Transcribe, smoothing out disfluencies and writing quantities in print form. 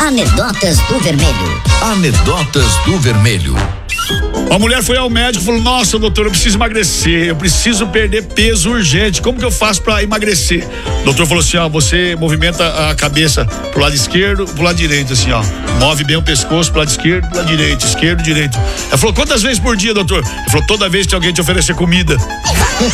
Anedotas do Vermelho. Anedotas do Vermelho. Uma mulher foi ao médico e falou: nossa, doutor, eu preciso emagrecer, eu preciso perder peso urgente, como que eu faço pra emagrecer? O doutor falou assim: ó, você movimenta a cabeça pro lado esquerdo, pro lado direito, assim, ó, move bem o pescoço pro lado esquerdo, pro lado direito, esquerdo, direito. Ela falou: quantas vezes por dia, doutor? Ele falou: toda vez que alguém te oferecer comida.